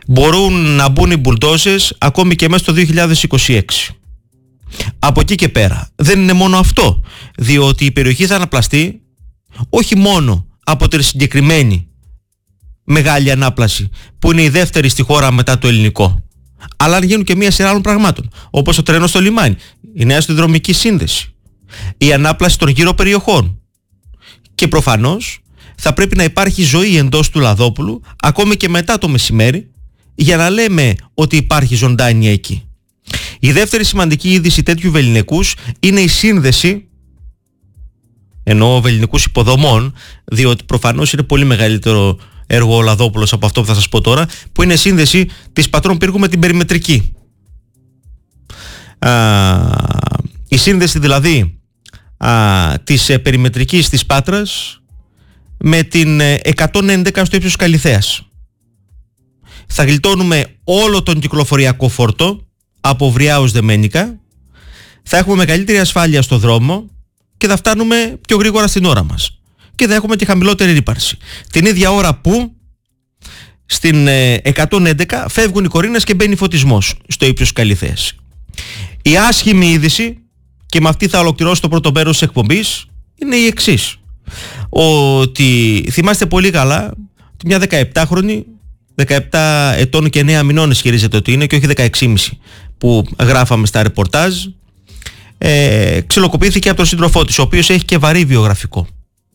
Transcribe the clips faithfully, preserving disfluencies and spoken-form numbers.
μπορούν να μπουν οι μπουλντόζες ακόμη και μέσα στο δύο χιλιάδες είκοσι έξι. Από εκεί και πέρα δεν είναι μόνο αυτό, διότι η περιοχή θα αναπλαστεί όχι μόνο από τη συγκεκριμένη μεγάλη ανάπλαση που είναι η δεύτερη στη χώρα μετά το ελληνικό, αλλά αν γίνουν και μία σειρά άλλων πραγμάτων, όπως το τρένο στο λιμάνι, η νέα συνδρομική σύνδεση, η ανάπλαση των γύρω περιοχών, και προφανώς θα πρέπει να υπάρχει ζωή εντός του Λαδόπουλου ακόμη και μετά το μεσημέρι, για να λέμε ότι υπάρχει ζωντάνια εκεί. Η δεύτερη σημαντική είδηση τέτοιου βελληνικούς είναι η σύνδεση, εννοώ βελληνικούς υποδομών, διότι προφανώς είναι πολύ μεγαλύτερο έργο ο Λαδόπουλος από αυτό που θα σας πω τώρα, που είναι σύνδεση της Πατρών Πύργου με την περιμετρική. Α, η σύνδεση δηλαδή α, της ε, περιμετρικής της Πάτρας με την ε, εκατόν έντεκα στο ύψος Καλιθέας. Θα γλιτώνουμε όλο τον κυκλοφοριακό φόρτο από Βριά ως Δεμένικα, θα έχουμε μεγαλύτερη ασφάλεια στο δρόμο και θα φτάνουμε πιο γρήγορα στην ώρα μας. Και θα έχουμε και χαμηλότερη ρύπαρση. Την ίδια ώρα που στην ε, εκατόν έντεκα φεύγουν οι κορίνες και μπαίνει φωτισμός στο ύψος Καλιθέας. Η άσχημη είδηση, και με αυτή θα ολοκληρώσω το πρώτο μέρος της εκπομπής, είναι η εξής. Ότι θυμάστε πολύ καλά ότι μια δεκαεπτάχρονη, δεκαεπτά ετών και εννέα μηνών ισχυρίζεται ότι είναι και όχι δεκαέξι και μισή που γράφαμε στα ρεπορτάζ, ε, ξυλοκοπήθηκε από τον σύντροφό της, ο οποίος έχει και βαρύ βιογραφικό.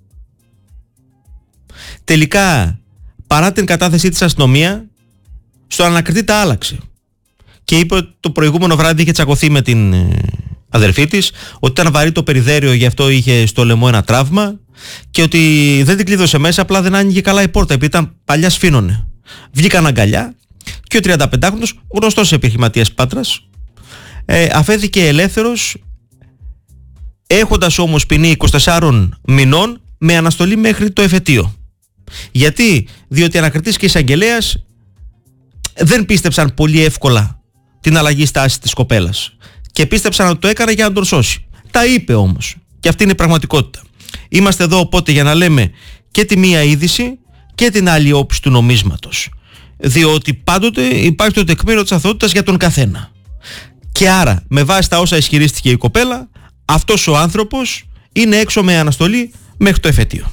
Τελικά, παρά την κατάθεσή της αστυνομία, στο ανακριτή τα άλλαξε και είπε ότι το προηγούμενο βράδυ είχε τσακωθεί με την αδερφή της, ότι ήταν βαρύ το περιδέριο, γι' αυτό είχε στο λαιμό ένα τραύμα, και ότι δεν την κλείδωσε μέσα, απλά δεν άνοιγε καλά η πόρτα επειδή ήταν παλιά, σφήνωνε. Βγήκαν αγκαλιά και ο τριανταπεντάχρονος, γνωστός επιχειρηματίας Πάτρας, ε, αφέθηκε ελεύθερος, έχοντας όμως ποινή είκοσι τεσσάρων μηνών με αναστολή μέχρι το εφετείο. Γιατί? Διότι ανακριτής και εισαγγελέας δεν πίστεψαν πολύ εύκολα την αλλαγή στάσης της κοπέλας και πίστεψαν ότι το έκανε για να τον σώσει. Τα είπε όμως, και αυτή είναι η πραγματικότητα. Είμαστε εδώ οπότε για να λέμε και τη μία είδηση και την άλλη όψη του νομίσματος, διότι πάντοτε υπάρχει το τεκμήριο της αθωότητας για τον καθένα. Και άρα, με βάση τα όσα ισχυρίστηκε η κοπέλα, αυτός ο άνθρωπος είναι έξω με αναστολή μέχρι το εφετείο.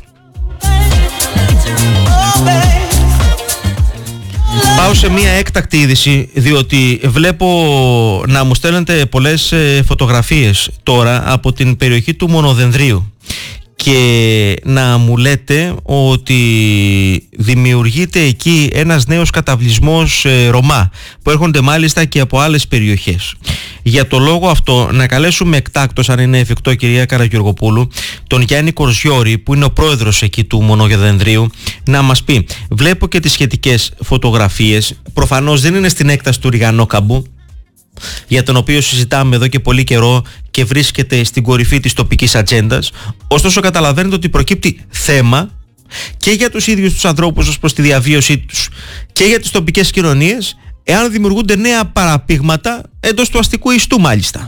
Πάω σε μια έκτακτη είδηση, διότι βλέπω να μου στέλνετε πολλές φωτογραφίες τώρα από την περιοχή του Μονοδενδρίου και να μου λέτε ότι δημιουργείται εκεί ένας νέος καταβλισμός ε, Ρωμά, που έρχονται μάλιστα και από άλλες περιοχές. Για το λόγο αυτό να καλέσουμε εκτάκτως, αν είναι εφικτό, κυρία Καραγιοργοπούλου, τον Γιάννη Κορζιώρη, που είναι ο πρόεδρος εκεί του Μονοδενδρίου, να μας πει. Βλέπω και τις σχετικές φωτογραφίες, προφανώς δεν είναι στην έκταση του Ριγανόκαμπου, για τον οποίο συζητάμε εδώ και πολύ καιρό και βρίσκεται στην κορυφή της τοπικής ατζέντας. Ωστόσο καταλαβαίνετε ότι προκύπτει θέμα και για τους ίδιους τους ανθρώπους ως προς τη διαβίωσή τους και για τις τοπικές κοινωνίες, εάν δημιουργούνται νέα παραπήγματα εντός του αστικού ιστού μάλιστα.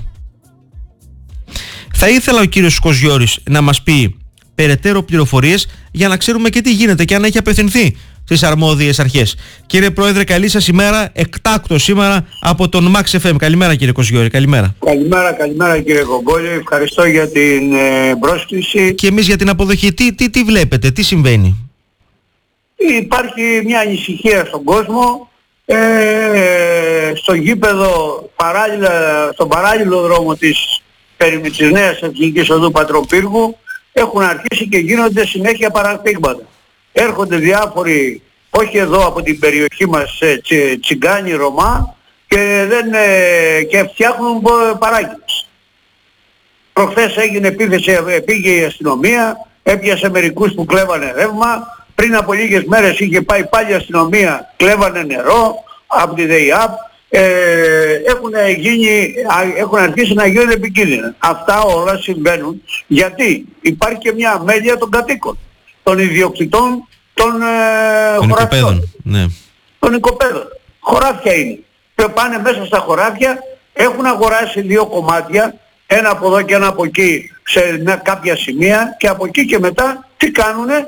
Θα ήθελα ο κύριος Κοζιώρης να μας πει περαιτέρω πληροφορίες για να ξέρουμε και τι γίνεται και αν έχει απευθυνθεί στις αρμόδιες αρχές. Κύριε Πρόεδρε, καλή σας ημέρα, εκτάκτως σήμερα από τον Max εφ εμ. Καλημέρα κύριε Κοζιώρη, καλημέρα. Καλημέρα, καλημέρα κύριε Κογκόλη, ευχαριστώ για την ε, πρόσκληση. Και εμείς για την αποδοχή. Τι, τι, τι βλέπετε, τι συμβαίνει? Υπάρχει μια ανησυχία στον κόσμο, ε, στο γήπεδο, παράλληλα, στον παράλληλο δρόμο της, της νέας Εθνικής Οδού Πατρών Πύργου, έχουν αρχίσει και γίνονται συνέχεια παραπήγματα. Έρχονται διάφοροι, όχι εδώ από την περιοχή μας, τσι, τσιγκάνοι, Ρωμά, και, δεν, ε, και φτιάχνουν παράγγελες. Προχθές έγινε επίθεση, πήγε η αστυνομία, έπιασε μερικούς που κλέβανε ρεύμα. Πριν από λίγες μέρες είχε πάει πάλι η αστυνομία, κλέβανε νερό από τη ΔΕΙΑΠ. Ε, έχουν, γίνει, έχουν αρχίσει να γίνονται επικίνδυνα. Αυτά όλα συμβαίνουν γιατί υπάρχει και μια αμέλεια των κατοίκων, των ιδιοκτητών των ε, χωραφιών, ναι. των οικοπαίδων. Χωράφια είναι. Και πάνε μέσα στα χωράφια, έχουν αγοράσει δύο κομμάτια, ένα από εδώ και ένα από εκεί σε μια, κάποια σημεία, και από εκεί και μετά τι κάνουνε?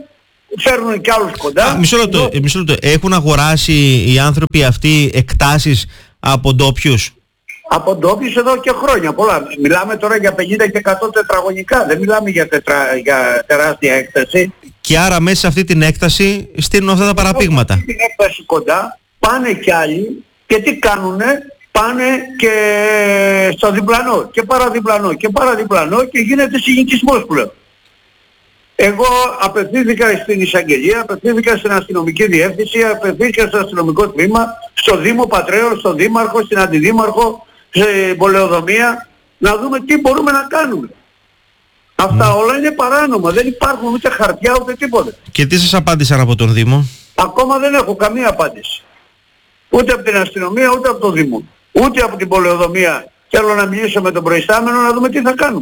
φέρνουν κι άλλους κοντά. Α, μισό λεπτό, Εδώ... μισό λεπτό. Έχουν αγοράσει οι άνθρωποι αυτοί εκτάσεις από ντόπιους? Από ντόπιους εδώ και χρόνια πολλά. Μιλάμε τώρα για πενήντα και εκατό τετραγωνικά. Δεν μιλάμε για, τετρα... για τεράστια έκταση. Και άρα μέσα σε αυτή την έκταση στείλουν αυτά τα παραπήγματα. Σε αυτή την έκταση κοντά πάνε κι άλλοι και τι κάνουνε? Πάνε και στο διπλανό και παραδιπλανό και παραδιπλανό και γίνεται συνοικισμός που λέω. Εγώ απευθύνθηκα στην εισαγγελία, απευθύνθηκα στην αστυνομική διεύθυνση, απευθύνθηκα στο αστυνομικό τμήμα, στο Δήμο Πατρέων, στον Δήμαρχο, στην Αντιδήμαρχο, σε πολεοδομία, να δούμε τι μπορούμε να κάνουμε. Αυτά όλα είναι παράνομα, δεν υπάρχουν ούτε χαρτιά ούτε τίποτα. Και τι σας απάντησαν από τον Δήμο? Ακόμα δεν έχω καμία απάντηση. Ούτε από την αστυνομία, ούτε από το Δήμο. Ούτε από την πολεοδομία. Θέλω να μιλήσω με τον προϊστάμενο να δούμε τι θα κάνουμε.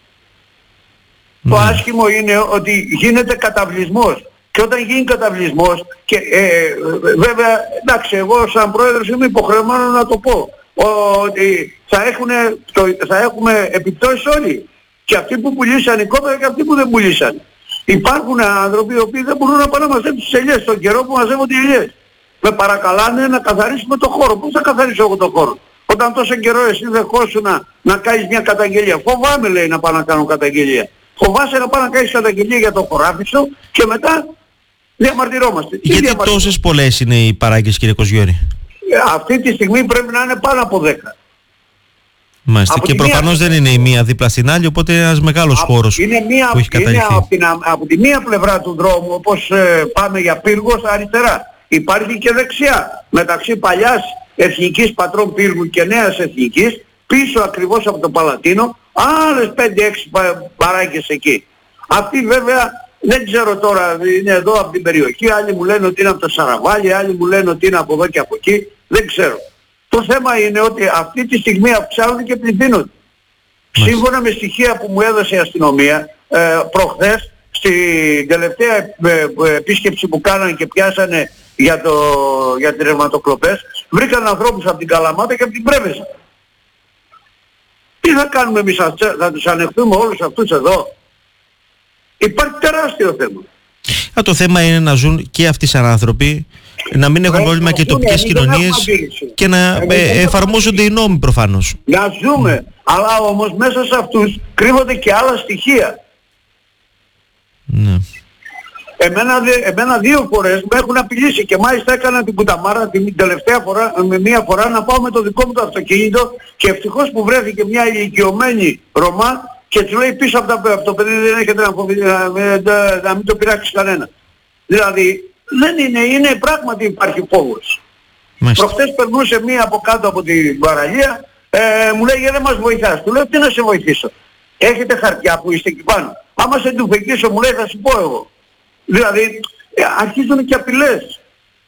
Mm. Το άσχημο είναι ότι γίνεται καταβλισμός. Και όταν γίνει καταβλισμός, και ε, βέβαια, εντάξει, εγώ σαν πρόεδρος είμαι υποχρεωμένο να το πω, ότι θα, έχουνε, το, θα έχουμε επιπτώσεις όλοι. Και αυτοί που πουλήσαν οι κόπερα και αυτοί που δεν πουλήσαν. Υπάρχουν άνθρωποι οι οποίοι δεν μπορούν να πάνε να μαζέψουν τις ελιές στον καιρό που μαζεύονται οι ελιές. Με παρακαλάνε να καθαρίσουμε το χώρο. Πώς θα καθαρίσω εγώ το χώρο? Όταν τόσο καιρό εσύ δεχόσου να, να κάνεις μια καταγγελία. Φοβάμαι, λέει, να πάω να κάνω καταγγελία. Φοβάσαι να πάω να κάνεις καταγγελία για το χωράφι σου και μετά διαμαρτυρόμαστε. Γιατί τόσες πολλές είναι οι παράγκες, κύριε Κοζιώρη? Αυτή τη στιγμή πρέπει να είναι πάνω από δέκα. Μάλιστα. Και προφανώς μία... δεν είναι η μία δίπλα στην άλλη, οπότε ένας μεγάλος από, χώρος είναι μία, που έχει καταληφθεί. Είναι από, την, από τη μία πλευρά του δρόμου, όπως ε, πάμε για Πύργος, αριστερά. Υπάρχει και δεξιά, μεταξύ παλιάς Εθνικής Πατρών Πύργου και νέας Εθνικής, πίσω ακριβώς από το Παλατίνο, άλλες πέντε έξι παράγκες εκεί. Αυτοί βέβαια δεν ξέρω τώρα, είναι εδώ από την περιοχή, άλλοι μου λένε ότι είναι από το Σαραβάλι, άλλοι μου λένε ότι είναι από εδώ και από εκεί, δεν ξέρω. Το θέμα είναι ότι αυτή τη στιγμή αυξάνονται και πληθύνονται. Σύμφωνα με στοιχεία που μου έδωσε η αστυνομία ε, προχθές, στην τελευταία ε, ε, επίσκεψη που κάνανε και πιάσανε για, το, για τις ρευματοκλοπές, βρήκαν ανθρώπους από την Καλαμάτα και από την Πρέβεζα. Τι θα κάνουμε εμείς, θα τους ανεχθούμε όλους αυτούς εδώ? Υπάρχει τεράστιο θέμα. Α, το θέμα είναι να ζουν και αυτοί σαν άνθρωποι, να μην έχουν πρόβλημα και οι τοπικές κοινωνίες και να ε, εφαρμόζονται οι νόμοι προφανώς. Να ζούμε, mm. αλλά όμως μέσα σε αυτούς κρύβονται και άλλα στοιχεία. Ναι. Εμένα, εμένα δύο φορές με έχουν απειλήσει και μάλιστα έκανα την κουταμάρα την τελευταία φορά, με μία φορά να πάω με το δικό μου το αυτοκίνητο και ευτυχώς που βρέθηκε μια ηλικιωμένη Ρωμά και του λέει πίσω από, τα, από το παιδί δεν έχετε να, φοβη, να, να, να μην το πειράξει κανένα. Δηλαδή δεν είναι, είναι πράγματι υπάρχει φόβος. Προχτές περνούσε μία από κάτω από την παραλία, ε, μου λέει δεν μας βοηθάς. Του λέω τι να σε βοηθήσω? Έχετε χαρτιά που είστε εκεί πάνω? Άμα σε ντουφεκίσω μου λέει θα σου πω εγώ. Δηλαδή ε, αρχίζουν και απειλές.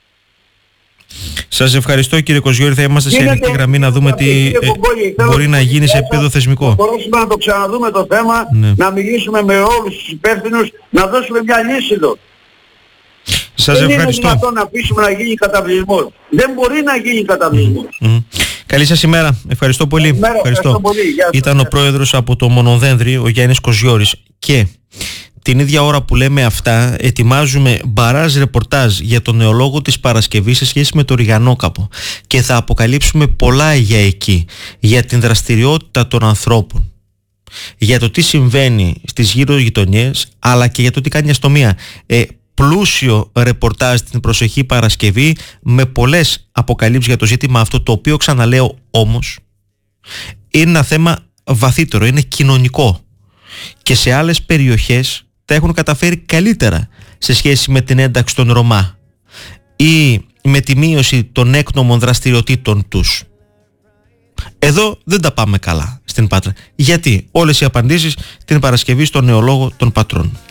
Σας ευχαριστώ, κύριε Κοζιώρη, θα είμαστε σε ανοιχτή γραμμή να δούμε τι ε, μπορεί να γίνει σε επίπεδο θεσμικό. Μπορούμε να το ξαναδούμε το θέμα, ναι. Να μιλήσουμε με όλους τους υπεύθυνους, να δώσουμε μια λύση εδώ. Σας δεν ευχαριστώ. Είναι δυνατόν να αφήσουμε να γίνει καταβλισμός. Δεν μπορεί να γίνει καταβλισμός. Mm-hmm. Καλή σας ημέρα. Ευχαριστώ πολύ. Ημέρα, ευχαριστώ. Ευχαριστώ πολύ. Γεια σας. Ήταν ο πρόεδρος από το Μονοδένδρη, ο Γιάννης Κοζιώρης. Και την ίδια ώρα που λέμε αυτά, ετοιμάζουμε μπαράζ ρεπορτάζ για τον νεολόγο της Παρασκευής σε σχέση με το Ριγανόκαπο. Και θα αποκαλύψουμε πολλά για εκεί, για την δραστηριότητα των ανθρώπων, για το τι συμβαίνει στις γύρω γειτονιές, αλλά και για το τι κάνει η αστυνομία. Ε, πλούσιο ρεπορτάζ την προσεχή Παρασκευή με πολλές αποκαλύψεις για το ζήτημα αυτό, το οποίο, ξαναλέω όμως, είναι ένα θέμα βαθύτερο, είναι κοινωνικό και σε άλλες περιοχές τα έχουν καταφέρει καλύτερα σε σχέση με την ένταξη των Ρωμά ή με τη μείωση των έκνομων δραστηριοτήτων τους. Εδώ δεν τα πάμε καλά στην Πάτρα. Γιατί? Όλες οι απαντήσεις την Παρασκευή στο νεολόγο των Πατρών.